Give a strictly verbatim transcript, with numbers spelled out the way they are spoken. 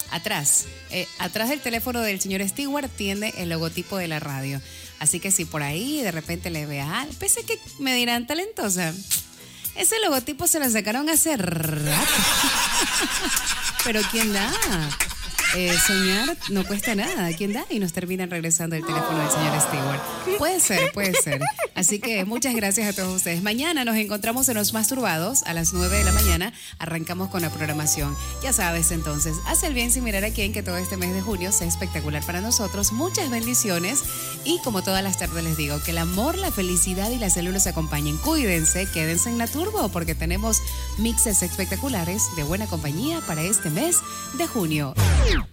atrás, eh, atrás del teléfono del señor Stewart tiene el logotipo de la radio. Así que si por ahí de repente le ve a, pese que me dirán talentosa, ese logotipo se lo sacaron hace rato. Pero ¿quién da? Eh, soñar no cuesta nada. ¿Quién da? Y nos terminan regresando el teléfono del señor Stewart. Puede ser, puede ser. Así que muchas gracias a todos ustedes. Mañana nos encontramos en Los Masturbados a las nueve de la mañana. Arrancamos con la programación. Ya sabes, entonces, haz el bien sin mirar a quién, que todo este mes de junio sea espectacular para nosotros. Muchas bendiciones. Y como todas las tardes les digo, que el amor, la felicidad y la salud los acompañen. Cuídense, quédense en la Turbo, porque tenemos mixes espectaculares de buena compañía para este mes de junio.